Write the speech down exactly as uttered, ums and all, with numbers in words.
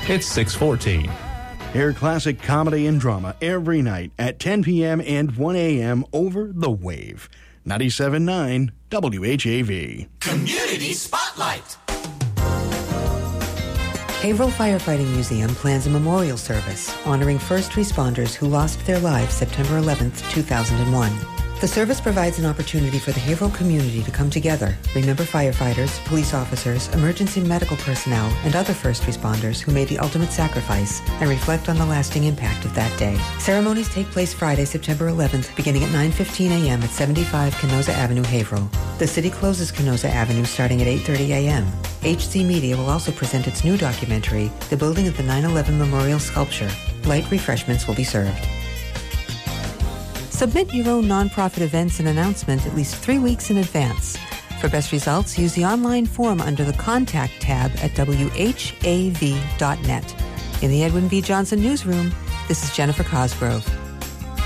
It's six fourteen. Hear classic comedy and drama every night at ten p.m. and one a.m. over The Wave. ninety-seven point nine W H A V. Community Spotlight. Haverhill Firefighting Museum plans a memorial service honoring first responders who lost their lives September eleventh, two thousand one. The service provides an opportunity for the Haverhill community to come together, remember firefighters, police officers, emergency medical personnel, and other first responders who made the ultimate sacrifice, and reflect on the lasting impact of that day. Ceremonies take place Friday, September eleventh, beginning at nine fifteen a.m. at seventy-five Canosa Avenue, Haverhill. The city closes Canosa Avenue starting at eight thirty a.m. H C Media will also present its new documentary, The Building of the nine eleven Memorial Sculpture. Light refreshments will be served. Submit your own nonprofit events and announcement at least three weeks in advance. For best results, use the online form under the Contact tab at W H A V dot net. In the Edwin V. Johnson Newsroom, this is Jennifer Cosgrove.